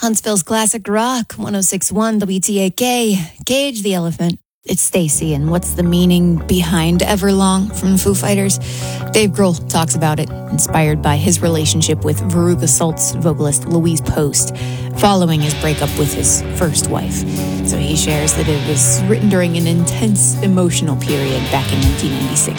Huntsville's classic rock, 106.1 WTAK, Cage the Elephant. It's Stacy, and what's the meaning behind Everlong from Foo Fighters? Dave Grohl talks about it, inspired by his relationship with Veruca Salt's vocalist Louise Post, following his breakup with his first wife. So he shares that it was written during an intense emotional period back in 1996.